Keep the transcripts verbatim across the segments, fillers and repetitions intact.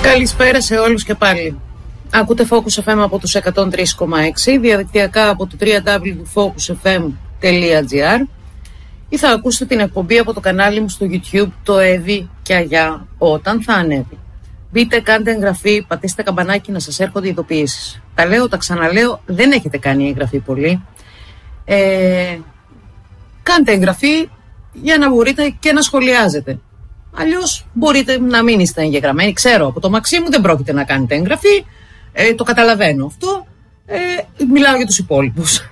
Καλησπέρα σε όλους και πάλι. Ακούτε Focus εφ εμ από τους εκατόν τρία κόμμα έξι, διαδικτυακά από το double-u double-u double-u τελεία focus f m τελεία g r ή θα ακούσετε την εκπομπή από το κανάλι μου στο YouTube, το Εύη και Αγιά, όταν θα ανέβει. Μπείτε, κάντε εγγραφή, πατήστε καμπανάκι να σας έρχονται ειδοποιήσεις. Τα λέω, τα ξαναλέω, δεν έχετε κάνει εγγραφή πολύ. Ε, κάντε εγγραφή για να μπορείτε και να σχολιάζετε. Αλλιώς μπορείτε να μην είστε εγγεγραμμένοι. Ξέρω, από το Μαξίμου δεν πρόκειται να κάνετε εγγραφή. Ε, το καταλαβαίνω αυτό. Ε, μιλάω για τους υπόλοιπους.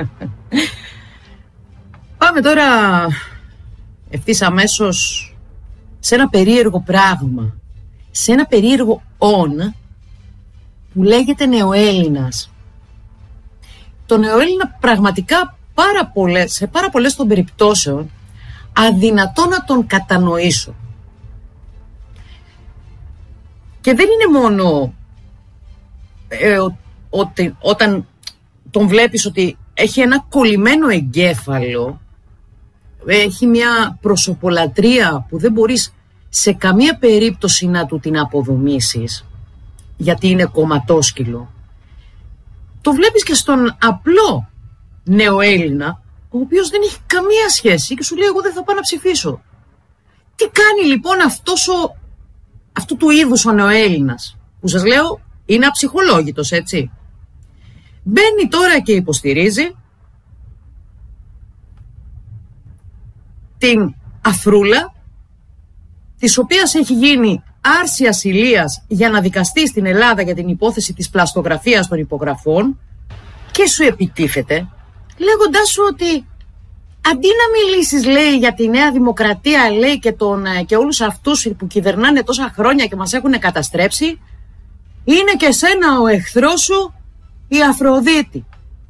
Πάμε τώρα ευθύς αμέσως σε ένα περίεργο πράγμα. Σε ένα περίεργο «ον» που λέγεται νεοέλληνας. Το νεοέλληνα πραγματικά πάρα πολλές, σε πάρα πολλές των περιπτώσεων αδυνατό να τον κατανοήσω. Και δεν είναι μόνο ε, ότι όταν τον βλέπεις ότι έχει ένα κολλημένο εγκέφαλο, έχει μια προσωπολατρία που δεν μπορείς σε καμία περίπτωση να του την αποδομήσεις, γιατί είναι κομματόσκυλο. Το βλέπεις και στον απλό νεοέλληνα, ο οποίος δεν έχει καμία σχέση και σου λέει εγώ δεν θα πάω να ψηφίσω. Τι κάνει λοιπόν αυτός ο, αυτού του είδους ο νεοέλληνας, που σας λέω είναι αψυχολόγητος, έτσι. Μπαίνει τώρα και υποστηρίζει την Αφρούλα, της οποίας έχει γίνει άρση ασυλίας για να δικαστεί στην Ελλάδα για την υπόθεση της πλαστογραφίας των υπογραφών, και σου επιτίθεται λέγοντάς σου ότι αντί να μιλήσεις, λέει, για τη Νέα Δημοκρατία, λέει, και, τον, και όλους αυτούς που κυβερνάνε τόσα χρόνια και μας έχουν καταστρέψει, είναι και σένα ο εχθρός σου η Αφροδίτη.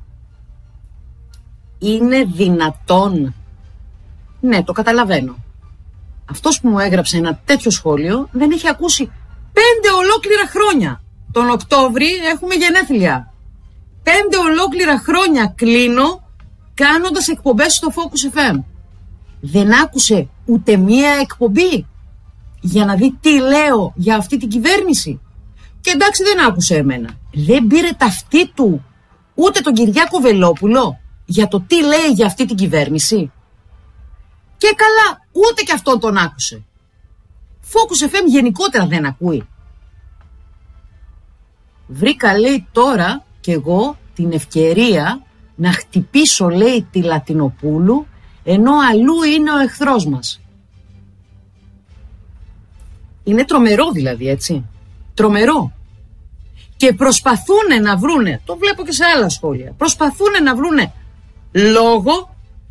Είναι δυνατόν? Ναι, το καταλαβαίνω. Αυτός που μου έγραψε ένα τέτοιο σχόλιο δεν έχει ακούσει πέντε ολόκληρα χρόνια. Τον Οκτώβρη έχουμε γενέθλια. Πέντε ολόκληρα χρόνια κλείνω κάνοντας εκπομπές στο Focus εφ εμ. Δεν άκουσε ούτε μία εκπομπή για να δει τι λέω για αυτή την κυβέρνηση. Και εντάξει, δεν άκουσε εμένα. Δεν πήρε ταυτί του ούτε τον Κυριάκο Βελόπουλο για το τι λέει για αυτή την κυβέρνηση. Και καλά, ούτε και αυτόν τον άκουσε. Focus εφ εμ γενικότερα δεν ακούει. Βρήκα, λέει, τώρα κι εγώ την ευκαιρία να χτυπήσω, λέει, τη Λατινοπούλου, ενώ αλλού είναι ο εχθρός μας. Είναι τρομερό δηλαδή, έτσι. Τρομερό. Και προσπαθούν να βρούνε, το βλέπω και σε άλλα σχόλια, προσπαθούν να βρούνε λόγο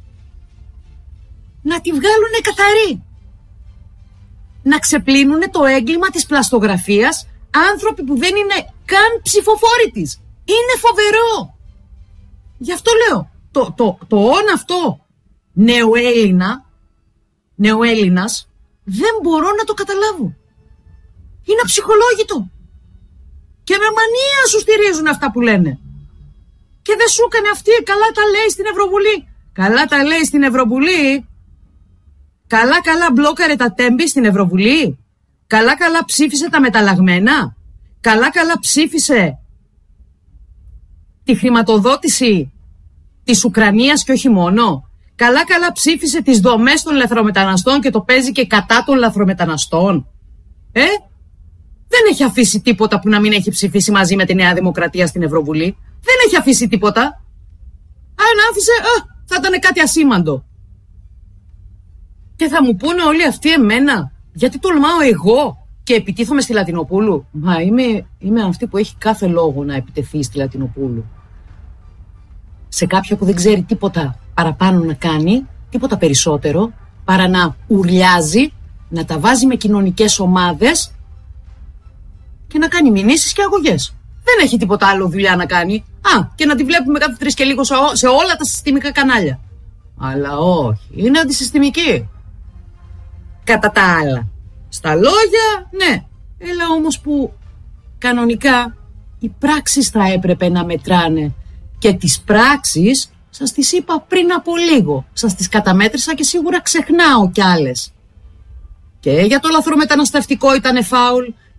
να τη βγάλουνε καθαρή. Να ξεπλύνουνε το έγκλημα της πλαστογραφίας άνθρωποι που δεν είναι καν ψηφοφόροι της. Είναι φοβερό. Γι' αυτό λέω, το, το, το όν αυτό νεοέλληνα, νεοέλληνας, δεν μπορώ να το καταλάβω. Είναι αψυχολόγητο. Και με μανία σου στηρίζουν αυτά που λένε. Και δεν σου έκανε αυτή, καλά τα λέει στην Ευρωβουλή. Καλά τα λέει στην Ευρωβουλή. Καλά καλά μπλόκαρε τα τέμπη στην Ευρωβουλή. Καλά καλά ψήφισε τα μεταλλαγμένα. Καλά καλά ψήφισε τη χρηματοδότηση της Ουκρανίας και όχι μόνο. Καλά καλά ψήφισε τις δομές των λαθρομεταναστών και το παίζει και κατά των λαθρομεταναστών. Ε, δεν έχει αφήσει τίποτα που να μην έχει ψηφίσει μαζί με τη Νέα Δημοκρατία στην Ευρωβουλή. Δεν έχει αφήσει τίποτα. Αν άφησε, α, θα ήταν κάτι ασήμαντο. Και θα μου πούνε όλοι αυτοί εμένα, γιατί τολμάω εγώ και επιτίθομαι στη Λατινοπούλου. Μα είμαι, είμαι αυτή που έχει κάθε λόγο να επιτεθεί στη Λατινοπούλου. Σε κάποια που δεν ξέρει τίποτα παραπάνω να κάνει, τίποτα περισσότερο, παρά να ουρλιάζει, να τα βάζει με κοινωνικές ομάδες και να κάνει μηνύσεις και αγωγές. Δεν έχει τίποτα άλλο δουλειά να κάνει. Α, και να τη βλέπουμε κάθε τρεις και λίγο σε όλα τα συστημικά κανάλια. Αλλά όχι, είναι αντισυστημική. Κατά τα άλλα. Στα λόγια, ναι. Έλα όμως που κανονικά οι πράξεις θα έπρεπε να μετράνε. Και τις πράξεις σας τις είπα πριν από λίγο. Σας τις καταμέτρησα και σίγουρα ξεχνάω κι άλλες. Και για το λαθρομεταναστευτικό ήτανε φάουλ.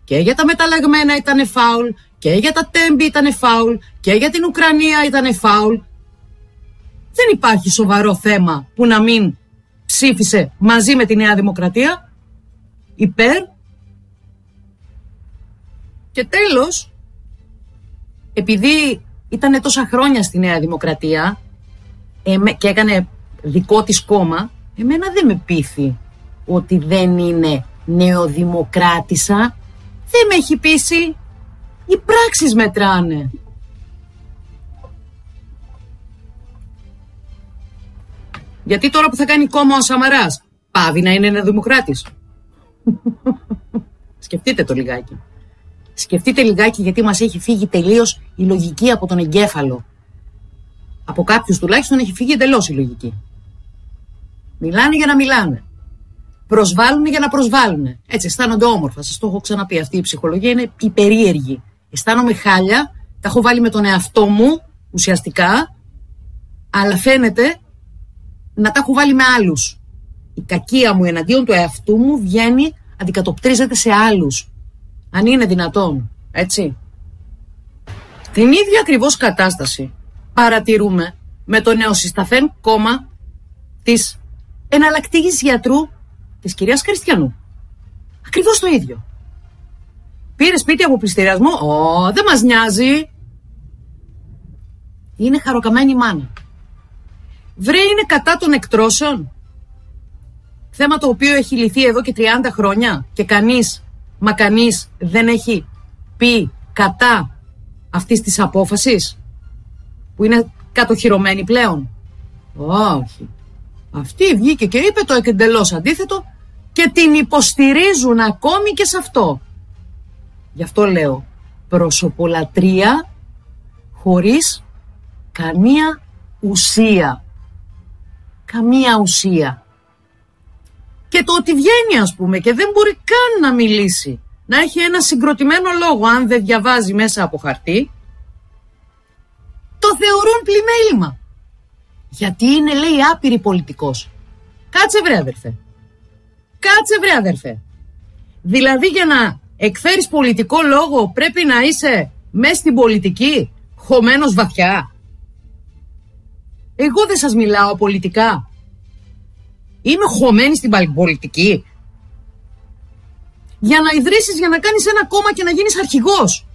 και για τα μεταλλαγμένα ήταν φάουλ, και για τα τέμπη ήταν φάουλ, και για την Ουκρανία ήταν φάουλ. Δεν υπάρχει σοβαρό θέμα που να μην ψήφισε μαζί με τη Νέα Δημοκρατία υπέρ. Και τέλος, επειδή ήταν τόσα χρόνια στη Νέα Δημοκρατία και έκανε δικό της κόμμα, εμένα δεν με πείθει ότι δεν είναι νεοδημοκράτησα. Δεν με έχει πείσει. Οι πράξεις μετράνε. Γιατί τώρα που θα κάνει κόμμα ο Σαμαράς, πάβει να είναι νεοδημοκράτης? Σκεφτείτε το λιγάκι. Σκεφτείτε λιγάκι, γιατί μας έχει φύγει τελείως η λογική από τον εγκέφαλο. Από κάποιους τουλάχιστον έχει φύγει εντελώς η λογική. Μιλάνε για να μιλάνε. Προσβάλλουν για να προσβάλλουν. Έτσι, αισθάνονται όμορφα. Σας το έχω ξαναπεί. Αυτή η ψυχολογία είναι υπερίεργη. Αισθάνομαι χάλια. Τα έχω βάλει με τον εαυτό μου ουσιαστικά. Αλλά φαίνεται να τα έχω βάλει με άλλους. Η κακία μου εναντίον του εαυτού μου βγαίνει, αντικατοπτρίζεται σε άλλους. Αν είναι δυνατόν. Έτσι. Την ίδια ακριβώς κατάσταση παρατηρούμε με το νεοσυσταθέν κόμμα της εναλλακτικής γιατρού της κυρίας Χριστιανού. Ακριβώς το ίδιο. Πήρε σπίτι από πληστηριασμό. Ω, δεν μας νοιάζει. Είναι χαροκαμένη μάνα. Βρε, είναι κατά των εκτρώσεων. Θέμα το οποίο έχει λυθεί εδώ και τριάντα χρόνια και κανείς, μα κανείς δεν έχει πει κατά αυτής της απόφασης που είναι κατοχυρωμένη πλέον. Όχι. Αυτή βγήκε και είπε το εντελώς αντίθετο και την υποστηρίζουν ακόμη και σε αυτό. Γι' αυτό λέω προσωπολατρία χωρίς καμία ουσία. Καμία ουσία. Και το ότι βγαίνει, ας πούμε, και δεν μπορεί καν να μιλήσει, να έχει ένα συγκροτημένο λόγο αν δεν διαβάζει μέσα από χαρτί, το θεωρούν πλημέλημα. Γιατί είναι, λέει, άπειρη πολιτικός. Κάτσε βρε αδερφέ. Κάτσε βρε αδερφέ. Δηλαδή για να εκφέρεις πολιτικό λόγο πρέπει να είσαι μέσα στην πολιτική χωμένος βαθιά. Εγώ δεν σας μιλάω πολιτικά. Είμαι χωμένη στην πολιτική. Για να ιδρύσεις, για να κάνεις ένα κόμμα και να γίνεις αρχηγός,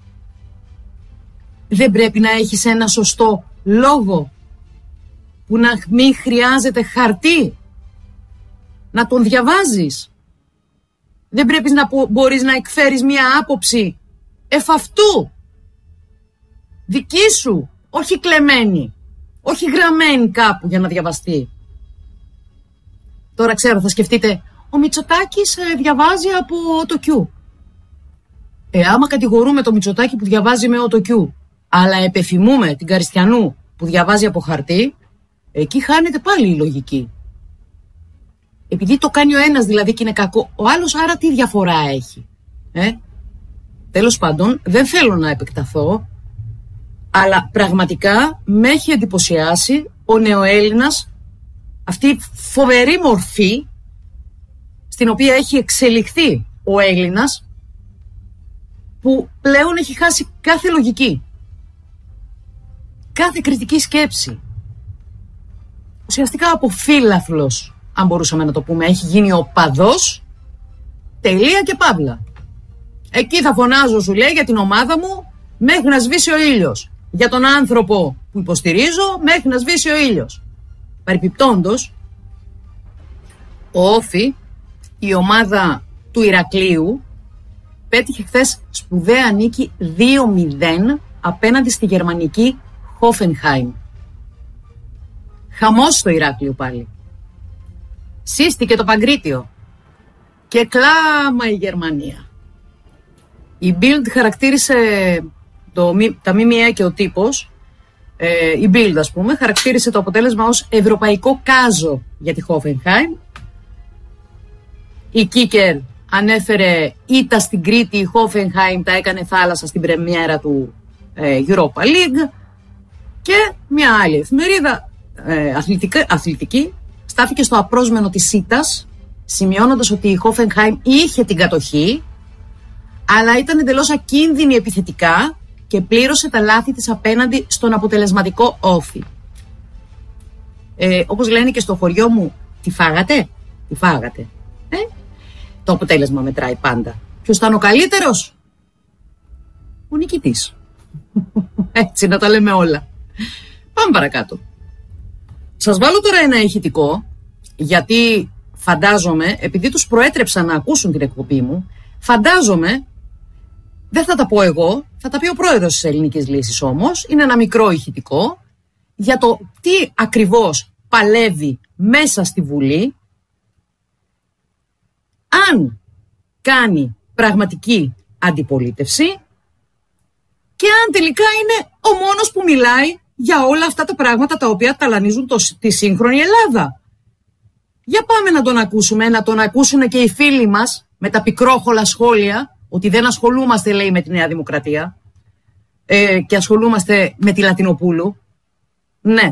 δεν πρέπει να έχεις ένα σωστό λόγο που να μην χρειάζεται χαρτί να τον διαβάζεις? Δεν πρέπει να μπορείς να εκφέρεις μια άποψη εφ' αυτού, δική σου, όχι κλεμμένη, όχι γραμμένη κάπου για να διαβαστεί? Τώρα ξέρω, θα σκεφτείτε, ο Μητσοτάκης ε, διαβάζει από το Q. Ε, άμα κατηγορούμε το Μητσοτάκη που διαβάζει με το Q, αλλά επεφημούμε την Καριστιανού που διαβάζει από χαρτί, εκεί χάνεται πάλι η λογική. Επειδή το κάνει ο ένας δηλαδή και είναι κακό, ο άλλος άρα τι διαφορά έχει? Ε? Τέλος πάντων, δεν θέλω να επεκταθώ, αλλά πραγματικά με έχει εντυπωσιάσει ο νεοέλληνας, αυτή η φοβερή μορφή στην οποία έχει εξελιχθεί ο Έλληνας, που πλέον έχει χάσει κάθε λογική, κάθε κριτική σκέψη. Ουσιαστικά αποφύλαθλος, αν μπορούσαμε να το πούμε, έχει γίνει οπαδός, τελεία και παύλα. Εκεί θα φωνάζω, σου λέει, για την ομάδα μου μέχρι να σβήσει ο ήλιος. Για τον άνθρωπο που υποστηρίζω μέχρι να σβήσει ο ήλιος. Παρεπιπτόντως, ο Όφη, η ομάδα του Ηρακλείου, πέτυχε χθες σπουδαία νίκη δύο μηδέν απέναντι στη γερμανική Hoffenheim. Χαμός στο Ηράκλειο πάλι. Σύστηκε το Παγκρίτιο και κλάμα η Γερμανία. Η Bild χαρακτήρισε το, τα ΜΜΕ και ο τύπος, ε, η Bild ας πούμε, χαρακτήρισε το αποτέλεσμα ως ευρωπαϊκό κάζο για τη Hoffenheim. Η Κίκερ ανέφερε ήττα στην Κρήτη, η Hoffenheim τα έκανε θάλασσα στην πρεμιέρα του ε, Europa League. Και μια άλλη εφημερίδα ε, αθλητική, αθλητική στάθηκε στο απρόσμενο της ήττας, σημειώνοντας ότι η Hoffenheim είχε την κατοχή, αλλά ήταν εντελώς ακίνδυνη επιθετικά και πλήρωσε τα λάθη της απέναντι στον αποτελεσματικό όφη. Ε, όπως λένε και στο χωριό μου, τη φάγατε, τη φάγατε. Ε? Το αποτέλεσμα μετράει πάντα. Ποιος ήταν ο καλύτερος? Ο νικητής. Έτσι να τα λέμε όλα. Πάμε παρακάτω. Σας βάλω τώρα ένα ηχητικό, γιατί φαντάζομαι, επειδή τους προέτρεψα να ακούσουν την εκπομπή μου, φαντάζομαι, δεν θα τα πω εγώ, θα τα πει ο πρόεδρος της Ελληνικής Λύσης όμως, είναι ένα μικρό ηχητικό, για το τι ακριβώς παλεύει μέσα στη Βουλή, αν κάνει πραγματική αντιπολίτευση και αν τελικά είναι ο μόνος που μιλάει για όλα αυτά τα πράγματα τα οποία ταλανίζουν το, τη σύγχρονη Ελλάδα. Για πάμε να τον ακούσουμε, να τον ακούσουν και οι φίλοι μας με τα πικρόχολα σχόλια, ότι δεν ασχολούμαστε, λέει, με τη Νέα Δημοκρατία ε, και ασχολούμαστε με τη Λατινοπούλου. Ναι.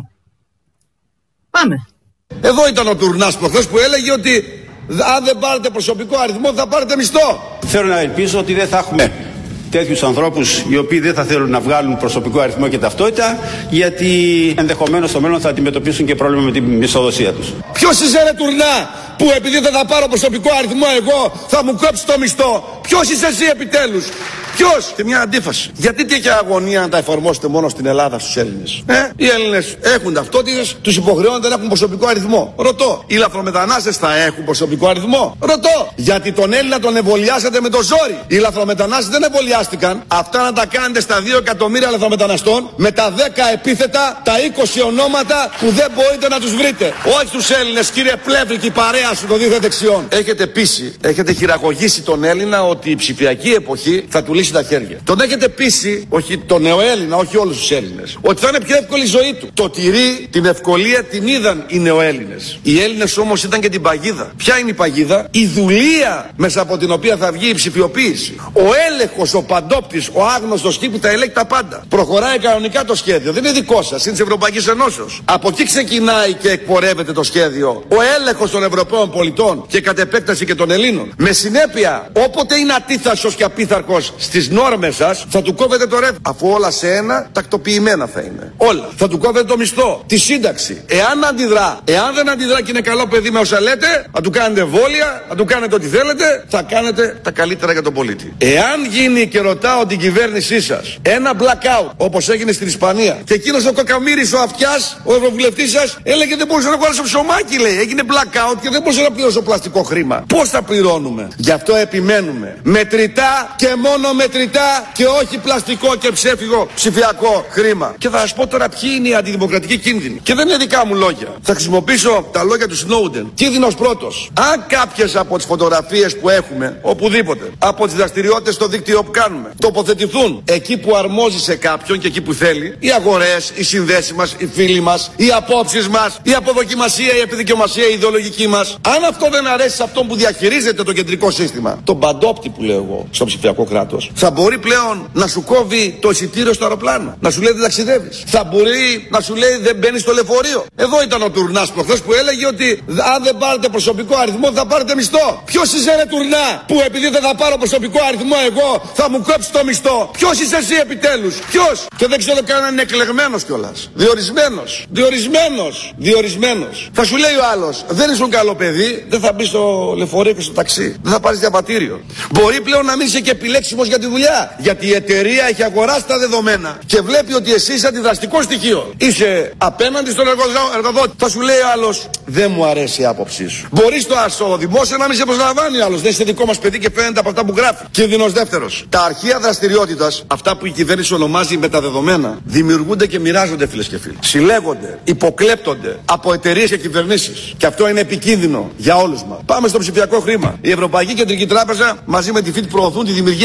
Πάμε. Εδώ ήταν ο Τουρνάς προχθές που έλεγε ότι αν δεν πάρετε προσωπικό αριθμό θα πάρετε μισθό. Θέλω να ελπίζω ότι δεν θα έχουμε τέτοιους ανθρώπους οι οποίοι δεν θα θέλουν να βγάλουν προσωπικό αριθμό και ταυτότητα, γιατί ενδεχομένως στο μέλλον θα αντιμετωπίσουν και πρόβλημα με τη μισθοδοσία τους. Ποιος είσαι, ρε Τουρνά, που επειδή δεν θα πάρω προσωπικό αριθμό εγώ θα μου κόψει το μισθό? Ποιος είσαι εσύ επιτέλους? Ποιος? Και μια αντίφαση. Γιατί τέτοια αγωνία να τα εφαρμόσετε μόνο στην Ελλάδα στους Έλληνες? Ε? Οι Έλληνες έχουν ταυτότητες, τους υποχρεώνεται να έχουν προσωπικό αριθμό. Ρωτώ. Οι λαθρομετανάστες θα έχουν προσωπικό αριθμό? Ρωτώ. Γιατί τον Έλληνα τον εμβολιάσατε με το ζόρι. Οι λαθρομετανάστες δεν εμβολιάστηκαν. Αυτά να τα κάνετε στα δύο εκατομμύρια λαθρομεταναστών με τα δέκα επίθετα, τα είκοσι ονόματα που δεν μπορείτε να τους βρείτε. Όχι στους Έλληνες, κύριε Πλεύρη, παρέα σου των δύο δεξιών. Έχετε πείσει, έχετε χειραγωγήσει τον Έλληνα ότι η ψηφιακή εποχή θα του λύσει τα χέρια. Τον έχετε πείσει, όχι τον νεοέλληνα, όχι όλους τους Έλληνες, ότι θα είναι πιο εύκολη η ζωή του. Το τυρί, την ευκολία την είδαν οι νεοέλληνες. Οι Έλληνες όμως ήταν και την παγίδα. Ποια είναι η παγίδα? Η δουλεία μέσα από την οποία θα βγει η ψηφιοποίηση. Ο έλεγχος, ο παντόπτης, ο άγνωστος τύπου θα ελέγχει τα πάντα. Προχωράει κανονικά το σχέδιο. Δεν είναι δικό σας, είναι της Ευρωπαϊκής Ενώσεως. Από εκεί ξεκινάει και εκπορεύεται το σχέδιο. Ο έλεγχος των Ευρωπαίων πολιτών και κατ' επέκταση και των Ελλήνων. Με συνέπεια, όποτε είναι ατίθασος και απίθαρκος στις νόρμες σας, θα του κόβετε το ρεύμα. Αφού όλα σε ένα τακτοποιημένα θα είναι. Όλα. Θα του κόβετε το μισθό, τη σύνταξη. Εάν αντιδρά, εάν δεν αντιδρά και είναι καλό παιδί με όσα λέτε, θα του κάνετε εμβόλια, θα του κάνετε ό,τι θέλετε, θα κάνετε τα καλύτερα για τον πολίτη. Εάν γίνει, και ρωτάω την κυβέρνησή σας, ένα blackout όπως έγινε στην Ισπανία, και εκείνος ο Κακαμοίρης, ο Αυτιάς, ο ευρωβουλευτής σας, έλεγε δεν μπορούσε να βγάλει στο ψωμάκι, λέει. Έγινε blackout και δεν μπορούσε να πληρώσει πλαστικό χρήμα. Πώς θα πληρώνουμε? Γι' αυτό επιμένουμε. Μετρητά και μόνο μετρητά και όχι πλαστικό και ψεύτικο ψηφιακό χρήμα. Και θα σας πω τώρα ποιοι είναι οι αντιδημοκρατικοί κίνδυνοι. Και δεν είναι δικά μου λόγια. Θα χρησιμοποιήσω τα λόγια του Σνόουντεν. Κίνδυνος πρώτος. Αν κάποιες από τις φωτογραφίες που έχουμε, οπουδήποτε, από τις δραστηριότητες στο δίκτυο που κάνουμε, τοποθετηθούν εκεί που αρμόζει σε κάποιον και εκεί που θέλει, οι αγορές, οι συνδέσεις μας, οι φίλοι μας, οι απόψεις μας, η αποδοκιμασία, η επιδικαιομασία, η ιδεολογική μας. Αν αυτό δεν αρέσει σε αυτόν που διαχειρίζεται το κεντρικό σύστημα, τον παντόπτη που λέω εγώ στο ψηφιακό κράτος, θα μπορεί πλέον να σου κόβει το εισιτήριο στο αεροπλάνο, να σου λέει δεν ταξιδεύεις. Θα μπορεί να σου λέει δεν μπαίνεις στο λεωφορείο. Εδώ ήταν ο Τουρνάς προχθές που έλεγε ότι αν δεν πάρετε προσωπικό αριθμό θα πάρετε μισθό. Ποιος είσαι, ρε Τουρνά, που επειδή δεν θα πάρω προσωπικό αριθμό εγώ θα μου κόψει το μισθό? Ποιος είσαι εσύ επιτέλους? Ποιος? Και δεν ξέρω καν αν είναι εκλεγμένος κιόλας. Διορισμένος. Διορισμένος. Διορισμένος. Θα σου λέει ο άλλος, δεν ήσουν καλό παιδί, δεν θα μπει στο λεωφορείο και στο ταξί. Δεν θα πάρεις διαβατήριο. Μπορεί πλέον να μην είσαι και επιλέξιμος για τη δουλειά. Γιατί η εταιρεία έχει αγοράσει τα δεδομένα και βλέπει ότι εσύ είσαι αντιδραστικό στοιχείο. Είσαι απέναντι στον εργοδότη. Θα σου λέει ο άλλος, δεν μου αρέσει η άποψή σου. Μπορεί στο άσο δημόσιο να μην σε προσλαμβάνει άλλος. Δεν είσαι δικό μας παιδί και φαίνεται από αυτά που γράφει. Κίνδυνος δεύτερος. Τα αρχεία δραστηριότητας, αυτά που η κυβέρνηση ονομάζει μεταδεδομένα, δημιουργούνται και μοιράζονται, φίλες και φίλοι. Συλλέγονται, υποκλέπτονται από εταιρείες και κυβερνήσεις. Και αυτό είναι επικίνδυνο για όλους μας. Πάμε στο ψηφιακό χρήμα. Η Ευρωπαϊκή Κεντρική Τράπεζα μαζί με τη ΦΙΤ προωθούν τη δημιουργία ψηφιακού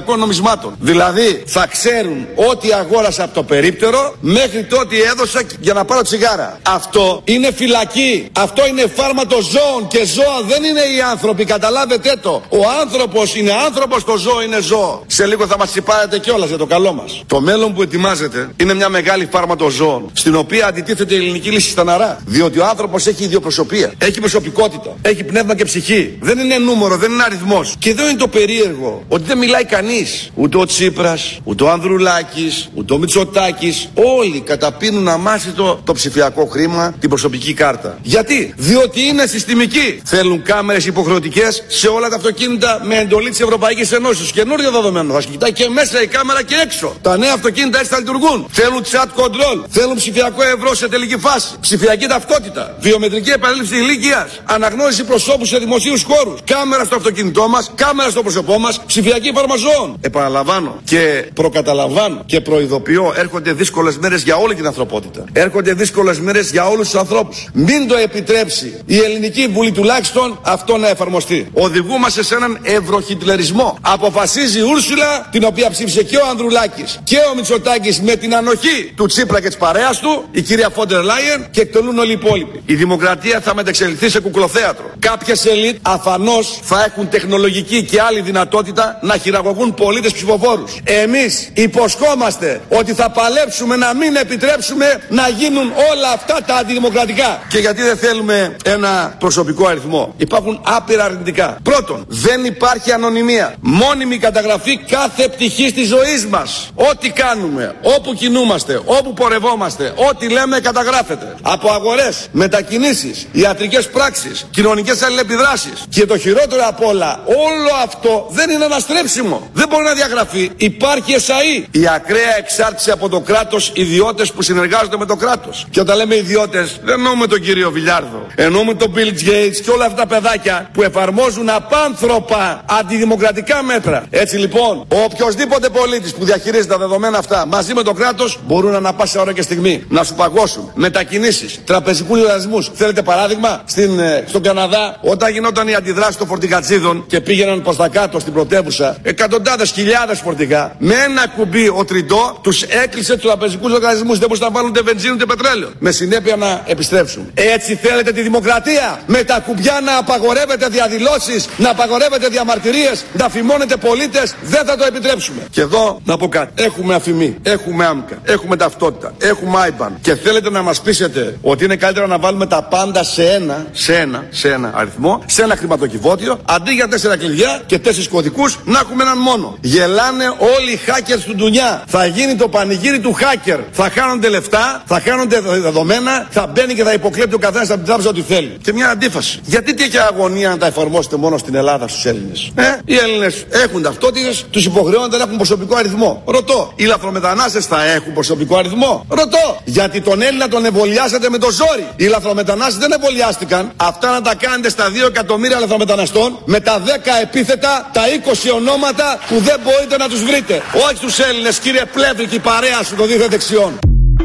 ψηφιακών νομισμάτων. Δηλαδή θα ξέρουν ό,τι αγόρασα από το περίπτερο μέχρι το ότι έδωσα για να πάρω τσιγάρα. Αυτό είναι φυλακή. Αυτό είναι φάρματο ζώων και ζώα δεν είναι οι άνθρωποι. Καταλάβετε το. Ο άνθρωπος είναι άνθρωπος, το ζώο είναι ζώο. Σε λίγο θα μας τσιπάρετε κιόλας για το καλό μας. Το μέλλον που ετοιμάζεται είναι μια μεγάλη φάρματο ζώων, στην οποία αντιτίθεται η ελληνική λύση σταναρά. Διότι ο άνθρωπος έχει ιδιοπροσωπία, έχει προσωπικότητα, έχει πνεύμα και ψυχή. Δεν είναι νούμερο, δεν είναι αριθμός. Και εδώ είναι το περίεργο, ότι δεν μιλάει κανείς. Ούτε ο Τσίπρας, ούτε ο Ανδρουλάκης, ούτε ο Μητσοτάκης. Όλοι καταπίνουν αμάσιτο το ψηφιακό χρήμα, την προσωπική κάρτα. Γιατί? Διότι είναι συστημική. Θέλουν κάμερες υποχρεωτικές σε όλα τα αυτοκίνητα με εντολή της Ευρωπαϊκής Ενώσης. Καινούριο δεδομένο. Θα κοιτάει και μέσα η κάμερα και έξω. Τα νέα αυτοκίνητα έτσι θα λειτουργούν. Θέλουν chat control. Θέλουν ψηφιακό ευρώ σε τελική φάση. Ψηφιακή ταυτότητα. Βιομετρική επαλήψη ηλικίας. Αναγνώριση προσώπου σε δημοσίους χώρους. Κάμερα στο αυτοκίνητό μας. Κάμερα στο πρόσωπό μας. Ψηφιακή φαρμαζόων. Επαναλαμβάνω και προκαταλαμβάνω και προειδοποιώ. Έρχονται δύσκολες μέρες για όλη την ανθρωπότητα. Έρχονται δύσκολες μέρες για όλους τους ανθρώπους. Μην το επιτρέψει η Ελληνική Βουλή τουλάχιστον αυτό να εφαρμοστεί. Οδηγούμαστε σε έναν ευρωχιτλερισμό. Αποφασίζει η Ούρσουλα, την οποία ψήφισε και ο Ανδρουλάκης και ο Μητσοτάκης με την ανοχή του Τσίπρα και της παρέας του, η κυρία Φόντερ Λάιεν, και εκτελούν όλοι οι υπόλοιποι. Η δημοκρατία θα μεταξελιχθεί σε κουκλοθέατρο. Κάποιες ελίτ αφανώς θα έχουν τεχνολογική και άλλη δυνατότητα να χειραγωγούν πολίτες ψηφοφόρους. Εμείς υποσχόμαστε ότι θα παλέψουμε να μην επιτρέψουμε να γίνουν όλα αυτά τα αντιδημοκρατικά. Και γιατί δεν θέλουμε ένα προσωπικό αριθμό? Υπάρχουν άπειρα αρνητικά. Πρώτον, δεν υπάρχει ανωνυμία. Μόνιμη καταγραφή κάθε πτυχής της ζωής μας. Ό,τι κάνουμε, όπου κινούμαστε, όπου πορευόμαστε, ό,τι λέμε καταγράφεται. Από αγορές, μετακινήσεις, ιατρικές πράξεις, κοινωνικές αλληλεπιδράσεις. Και το χειρότερο απ' όλα, όλο αυτό δεν είναι αναστρέψιμο. Δεν μπορεί να διαγραφεί. Υπάρχει ΕΣΑΗ. Η ακραία εξάρτηση από το κράτος, ιδιώτες που συνεργάζονται με το κράτος. Και όταν λέμε ιδιώτες, δεν εννοούμε τον κύριο Βιλιάρδο. Εννοούμε τον Bill Gates και όλα αυτά τα παιδάκια που εφαρμόζουν απάνθρωπα αντιδημοκρατικά μέτρα. Έτσι λοιπόν, ο οποιοσδήποτε πολίτης που διαχειρίζεται τα δεδομένα αυτά μαζί με το κράτος μπορούν ανά πάσα ώρα και στιγμή να σου παγώσουν μετακινήσεις, τραπεζικούς λογαριασμούς. Θέλετε παράδειγμα? Στην, ε, στον Καναδά, όταν γινόταν η αντιδράση των φορτηγατζίδων και πήγαιναν προς τα κάτω στην πρωτεύουσα, εκατοντάδες χιλιάδες φορτηγά, με ένα κουμπί ο Τριντό τους έκλεισε τους τραπεζικούς λογαριασμούς. Δεν μπορούσαν να βάλουν ούτε βενζίνη ούτε πετρέλαιο. Με συνέπεια να επιστρέψουν. Έτσι θέλετε τη δημοκρατία? Με τα κουμπιά να απαγορεύετε διαδηλώσεις, να απαγορεύετε διαμαρτυρίες, να φημώνετε πολίτες? Δεν θα το επιτρέψουμε. Και εδώ να πω κάτι. Έχουμε αφημί, έχουμε άμκα, έχουμε ταυτότητα, έχουμε άιμπαν. Και θέλετε να μας πείσετε ότι είναι καλύτερο να βάλουμε τα πάντα σε ένα, σε ένα, σε ένα αριθμό, σε ένα χρηματοκιβώτιο, αντί για τέσσερα κλειδιά και τέσσερις κωδικούς, να έχουμε έναν μόνο. Γελάνε όλοι οι hackers του ντουνιά. Θα γίνει το πανηγύρι του hacker. Θα χάνονται λεφτά, θα χάνονται δεδομένα, θα μπαίνει και θα υποκλέπτει ο καθένας από την τράπεζα ό,τι θέλει. Και μια αντίφαση. Γιατί τέτοια αγωνία να τα εφαρμόσετε μόνο στην Ελλάδα στους Έλληνες? Ε, οι Έλληνες έχουν ταυτότητες, τους υποχρεώνονται να έχουν προσωπικό αριθμό. Ρωτώ. Οι λαθρομετανάστες θα έχουν προσωπικό αριθμό? Ρωτώ. Γιατί τον Έλληνα τον εμβολιάσατε με το ζόρι. Οι λαθρομετανάστες δεν εμβολιάστηκαν. Αυτά να τα κάνετε στα δύο εκατομμύρια λαθρομεταναστών με τα δέκα επίθετα, τα είκοσι ονόματα που δεν μπορείτε να τους βρείτε. Όχι στους Έλληνες, κύριε Πλεύρη, και η παρέα σου των δύο δεξιών.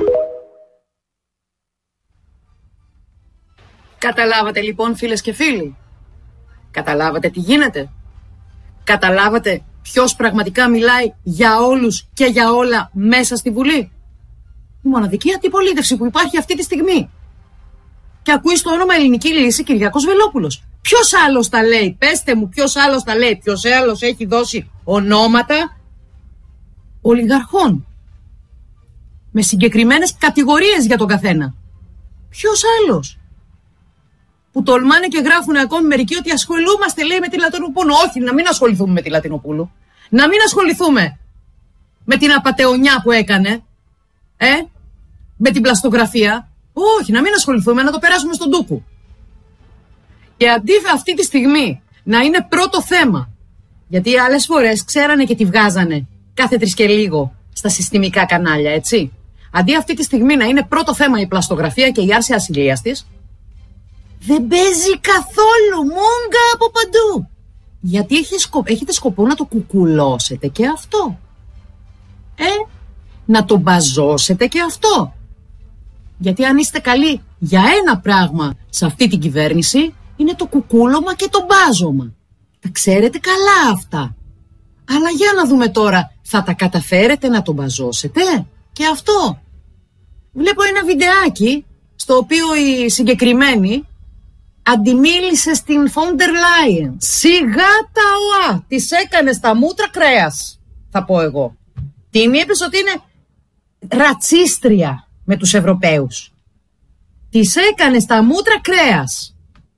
Καταλάβατε λοιπόν, φίλες και φίλοι? Καταλάβατε τι γίνεται? Καταλάβατε ποιος πραγματικά μιλάει για όλους και για όλα μέσα στη Βουλή? Η μοναδική αντιπολίτευση που υπάρχει αυτή τη στιγμή. Και ακούει στο όνομα Ελληνική Λύση Κυριάκος Βελόπουλος. Ποιος άλλος τα λέει? Πέστε μου, ποιος άλλος τα λέει? Ποιος άλλος έχει δώσει ονόματα ολιγαρχών με συγκεκριμένες κατηγορίες για τον καθένα? Ποιος άλλος? Που τολμάνε και γράφουν ακόμη μερικοί ότι ασχολούμαστε, λέει, με τη Λατινοπούλου. Όχι, να μην ασχοληθούμε με τη Λατινοπούλου. Να μην ασχοληθούμε με την απατεωνιά που έκανε, ε, με την πλαστογραφία. Όχι, να μην ασχοληθούμε, να το περάσουμε στον ντούκου. Και αντί αυτή τη στιγμή να είναι πρώτο θέμα, γιατί άλλες φορές ξέρανε και τη βγάζανε κάθε τρεις και λίγο στα συστημικά κανάλια, έτσι. Αντί αυτή τη στιγμή να είναι πρώτο θέμα η πλαστογραφία και η άρση ασυλίας της, δεν παίζει καθόλου, μούγκα από παντού. Γιατί έχει σκο... έχετε σκοπό να το κουκουλώσετε και αυτό. Ε, να το μπαζώσετε και αυτό. Γιατί αν είστε καλοί για ένα πράγμα σε αυτή την κυβέρνηση, είναι το κουκούλωμα και το μπάζωμα. Τα ξέρετε καλά αυτά. Αλλά για να δούμε τώρα, θα τα καταφέρετε να τον μπαζώσετε? Και αυτό. Βλέπω ένα βιντεάκι στο οποίο η συγκεκριμένη αντιμίλησε στην Φόντερ Λάιεν. Σιγά τα οά, της έκανε στα μούτρα κρέας, θα πω εγώ. Την είπες ότι είναι ρατσίστρια με τους Ευρωπαίους. Της έκανε στα μούτρα κρέας.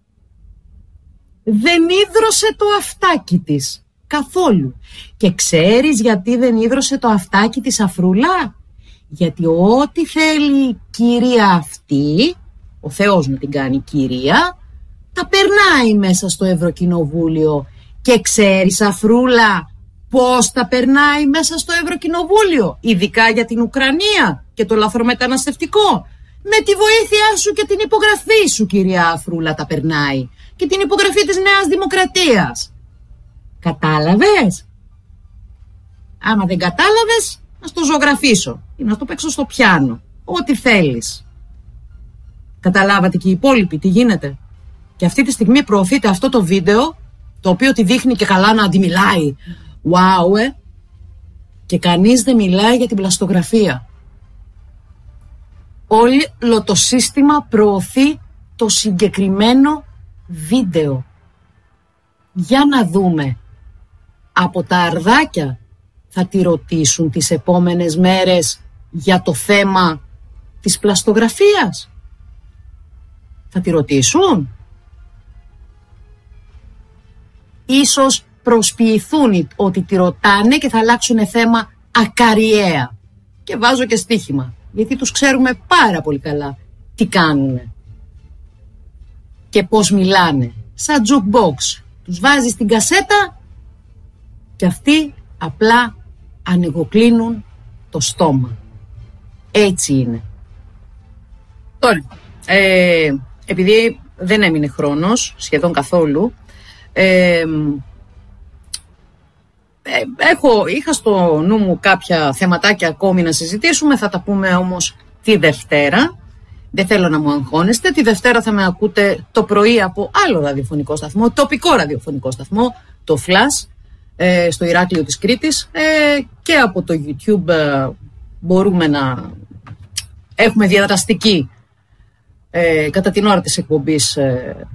Δεν ίδρωσε το αυτάκι της καθόλου. Και ξέρεις γιατί δεν ίδρωσε το αυτάκι της, Αφρούλα? Γιατί ό,τι θέλει η κυρία αυτή, ο Θεός να την κάνει κυρία, τα περνάει μέσα στο Ευρωκοινοβούλιο. Και ξέρεις, Αφρούλα, πώς τα περνάει μέσα στο Ευρωκοινοβούλιο, ειδικά για την Ουκρανία και το λαθρομεταναστευτικό? Με τη βοήθειά σου και την υπογραφή σου, κυρία Αφρούλα, τα περνάει. Και την υπογραφή της Νέας Δημοκρατίας. Κατάλαβες? Άμα δεν κατάλαβες, να στο ζωγραφίσω ή να το παίξω στο πιάνο. Ό,τι θέλεις. Καταλάβατε και οι υπόλοιποι τι γίνεται? Και αυτή τη στιγμή προωθείται αυτό το βίντεο, το οποίο τη δείχνει και καλά να αντιμιλάει. Wow, ε! Και κανείς δεν μιλάει για την πλαστογραφία. Όλο το σύστημα προωθεί το συγκεκριμένο βίντεο. Για να δούμε. Από τα αρδάκια θα τη ρωτήσουν τις επόμενες μέρες για το θέμα της πλαστογραφίας? Θα τη ρωτήσουν? Ίσως προσποιηθούν ότι τη ρωτάνε και θα αλλάξουν θέμα ακαριέα. Και βάζω και στοίχημα, γιατί τους ξέρουμε πάρα πολύ καλά τι κάνουνε και πώς μιλάνε. Σαν jukebox. Τους βάζεις την κασέτα και αυτοί απλά ανοιγοκλίνουν το στόμα. Έτσι είναι. Τώρα, ε, επειδή δεν έμεινε χρόνος σχεδόν καθόλου, ε, έχω, είχα στο νου μου κάποια θεματάκια ακόμη να συζητήσουμε, θα τα πούμε όμως τη Δευτέρα. Δεν θέλω να μου αγχώνεστε. Τη Δευτέρα θα με ακούτε το πρωί από άλλο ραδιοφωνικό σταθμό, τοπικό ραδιοφωνικό σταθμό, το Flash, ε, στο Ηράκλειο της Κρήτης, ε, και από το YouTube ε, μπορούμε να έχουμε διαδραστική ε, κατά την ώρα της εκπομπής ε,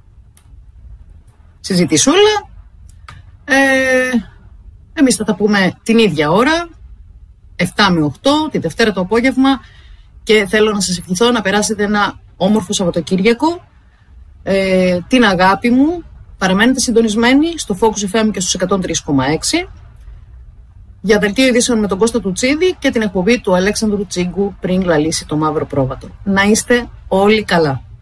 συζητησούλα. Ε, εμείς θα τα πούμε την ίδια ώρα, επτά με οκτώ, τη Δευτέρα το απόγευμα, και θέλω να σας ευχηθώ να περάσετε ένα όμορφο Σαββατοκύριακο. Ε, την αγάπη μου, παραμένετε συντονισμένοι στο Focus εφ εμ και στους εκατόν τρία κόμμα έξι για δελτίο ειδήσεων με τον Κώστα Τουτσίδη και την εκπομπή του Αλέξανδρου Τσίγκου πριν λαλήσει το μαύρο πρόβατο. Να είστε όλοι καλά.